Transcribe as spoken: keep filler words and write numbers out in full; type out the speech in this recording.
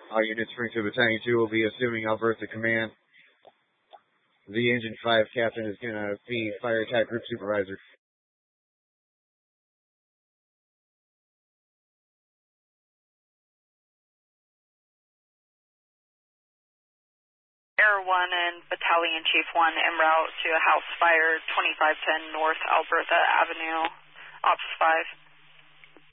All units, Springfield Battalion two will be assuming Albertha command. The Engine five captain is going to be fire attack group supervisor. Air one and Battalion Chief one en route to a house fire twenty-five ten North Albertha Avenue, Ops five.